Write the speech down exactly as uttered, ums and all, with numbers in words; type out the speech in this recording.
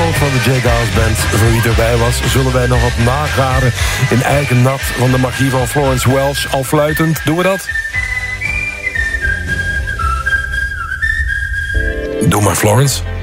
Song van de Jake House Band. Voor wie erbij was, zullen wij nog wat nagaren in eigen nat van de magie van Florence Welch. Al fluitend, doen we dat? Doe maar, Florence.